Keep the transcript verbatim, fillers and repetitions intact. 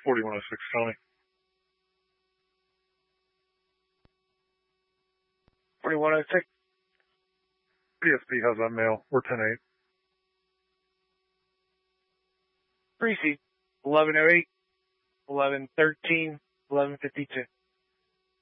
forty-one oh six, Tony. forty-one oh six. P S P has that mail. We're ten eight. Precinct eleven oh eight, eleven thirteen, eleven fifty-two.